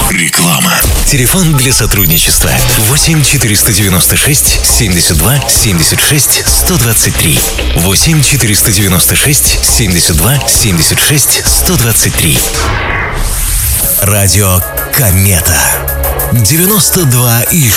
Реклама. Телефон для сотрудничества 8 496 72 76 123. 8 496 72 76 123. Радио Комета 92,6.